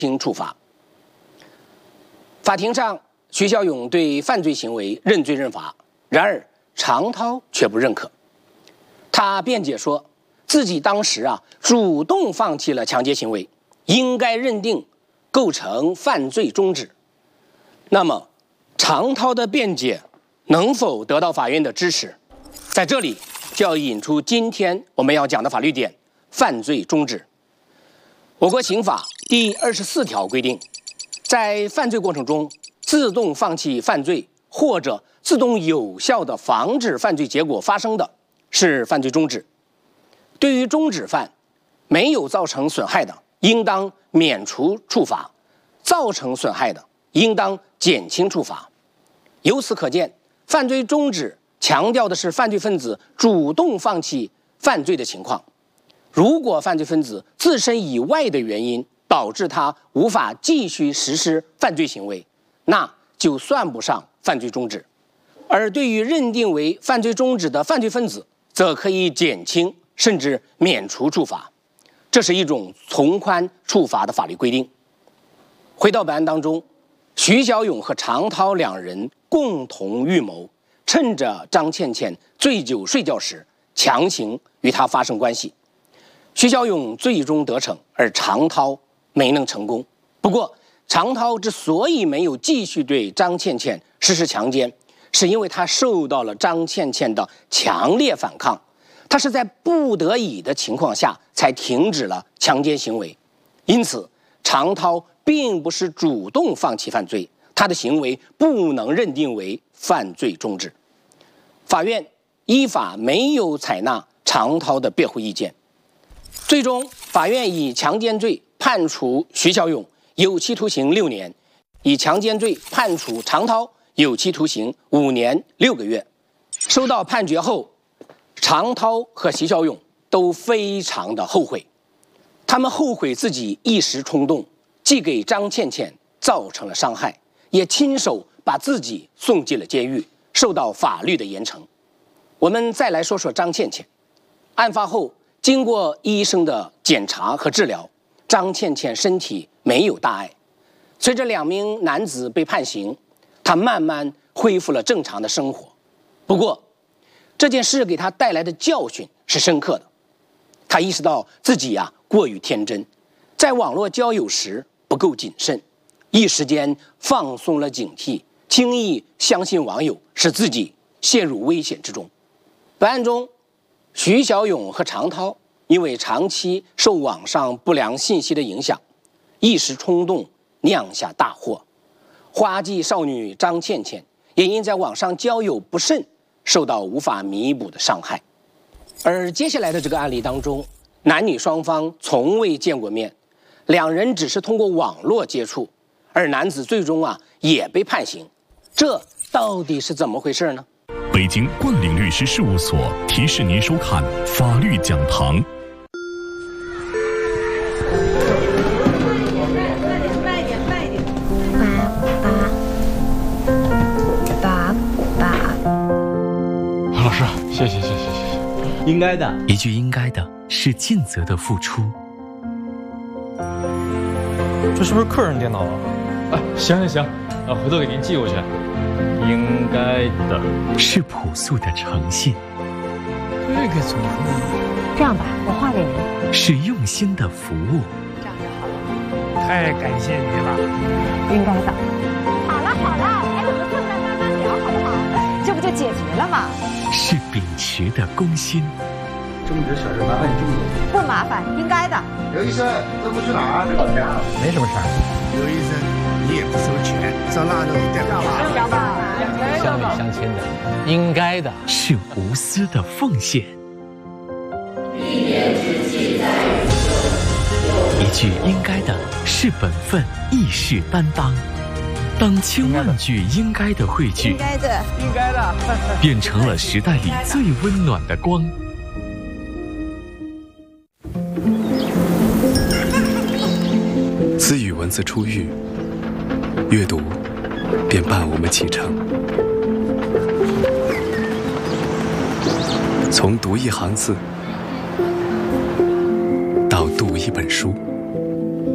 轻处罚。法庭上，徐小勇对犯罪行为认罪认罚，然而常涛却不认可。他辩解说，自己当时主动放弃了抢劫行为，应该认定构成犯罪中止。那么，常涛的辩解能否得到法院的支持？在这里就要引出今天我们要讲的法律点——犯罪中止。我国刑法第24条规定，在犯罪过程中自动放弃犯罪或者自动有效地防止犯罪结果发生的，是犯罪中止。对于中止犯，没有造成损害的，应当免除处罚；造成损害的，应当减轻处罚。由此可见，犯罪中止强调的是犯罪分子主动放弃犯罪的情况。如果犯罪分子自身以外的原因导致他无法继续实施犯罪行为，那就算不上犯罪中止。而对于认定为犯罪中止的犯罪分子，则可以减轻甚至免除处罚。这是一种从宽处罚的法律规定。回到本案当中，徐小勇和常涛两人共同预谋，趁着张倩倩醉酒睡觉时，强行与她发生关系。徐小勇最终得逞，而常涛没能成功。不过，常涛之所以没有继续对张倩倩实施强奸，是因为他受到了张倩倩的强烈反抗，他是在不得已的情况下才停止了强奸行为。因此，常涛并不是主动放弃犯罪，他的行为不能认定为犯罪中止。法院依法没有采纳常涛的辩护意见，最终法院以强奸罪判处徐小勇有期徒刑6年，以强奸罪判处常涛有期徒刑5年6个月。收到判决后，常涛和徐小勇都非常的后悔，他们后悔自己一时冲动，既给张倩倩造成了伤害，也亲手把自己送进了监狱，受到法律的严惩。我们再来说说张倩倩。案发后，经过医生的检查和治疗，张倩倩身体没有大碍。随着2名男子被判刑，她慢慢恢复了正常的生活。不过，这件事给她带来的教训是深刻的。她意识到自己过于天真，在网络交友时不够谨慎，一时间放松了警惕，轻易相信网友，使自己陷入危险之中。本案中，徐小勇和常涛因为长期受网上不良信息的影响，一时冲动酿下大祸。花季少女张倩倩也因在网上交友不慎，受到无法弥补的伤害。而接下来的这个案例当中，男女双方从未见过面，两人只是通过网络接触，而男子最终也被判刑。这到底是怎么回事呢？ 北京冠岭律师事务所提示您收看法律讲堂。 老师，谢谢。 应该的， 一句应该的是尽责的付出。 这是不是客人电脑啊？行，回头给您寄过去。应该的是朴素的诚信。 这个怎么说？ 这样吧，我画给您。 是用心的服务。 这样就好了。 太感谢你了。 应该的。好了，哎，我们坐那慢慢聊好不好？这不就解决了吗？ 是秉持的公心。 这么点小事麻烦你这么多？ 不麻烦，应该的。 刘医生，这不去哪儿？ 没什么事儿。 刘医生，你也不收钱，上腊肉对吧？ 乡里乡亲的，应该的。 是无私的奉献。一句应该的是本分，义士担当。当千万句应该的汇聚， 应该的， 变成了时代里最温暖的光。 自语文字出狱，阅读便伴我们启程。从读一行字到读一本书。